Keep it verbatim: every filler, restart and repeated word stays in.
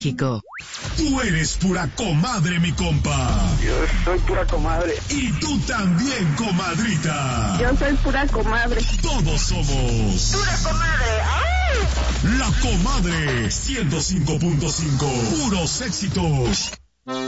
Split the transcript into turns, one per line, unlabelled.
México.
Tú eres pura comadre, mi compa.
Yo soy pura comadre.
Y tú también, comadrita.
Yo soy pura comadre.
Todos somos
pura comadre. ¡Ay!
La Comadre ciento cinco punto cinco. Puros éxitos.